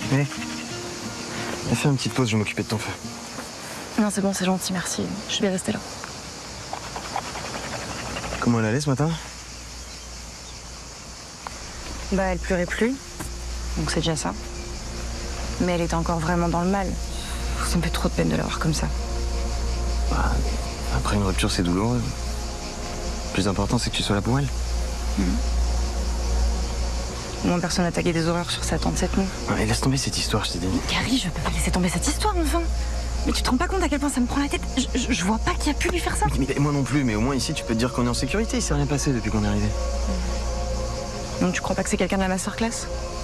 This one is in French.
Mais fais une petite pause, je vais m'occuper de ton feu. Non, c'est bon, c'est gentil, merci. Je vais rester là. Comment elle allait ce matin? Bah, elle pleurait plus. Donc c'est déjà ça. Mais elle était encore vraiment dans le mal. Ça me fait trop de peine de la voir comme ça. Bah, après une rupture, c'est douloureux. Le plus important, c'est que tu sois là pour elle. Au moins, personne n'a tagué des horreurs sur sa tante cette nuit. Ouais, laisse tomber cette histoire, je t'ai dit. Carrie, je peux pas laisser tomber cette histoire, enfin. Mais tu te rends pas compte à quel point ça me prend la tête? Je vois pas qui a pu lui faire ça. Mais moi non plus, mais au moins ici, tu peux te dire qu'on est en sécurité. Il s'est rien passé depuis qu'on est arrivé. Donc tu crois pas que c'est quelqu'un de la masterclass?